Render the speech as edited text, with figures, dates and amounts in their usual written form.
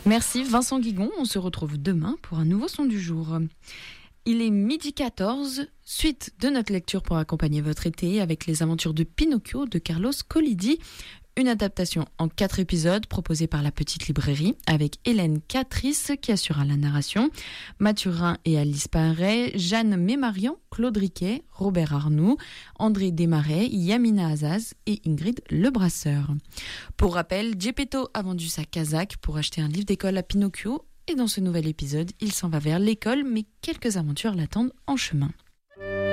Merci Vincent Guigon, on se retrouve demain pour un nouveau son du jour. Il est 12h14, suite de notre lecture pour accompagner votre été avec les aventures de Pinocchio de Carlos Collodi. Une adaptation en 4 épisodes proposée par la Petite Librairie avec Hélène Catrice qui assurera la narration, Mathurin et Alice Paré, Jeanne Mémarian, Claude Riquet, Robert Arnoux, André Desmarais, Yamina Azaz et Ingrid Lebrasseur. Pour rappel, Geppetto a vendu sa casaque pour acheter un livre d'école à Pinocchio et dans ce nouvel épisode, il s'en va vers l'école mais quelques aventures l'attendent en chemin.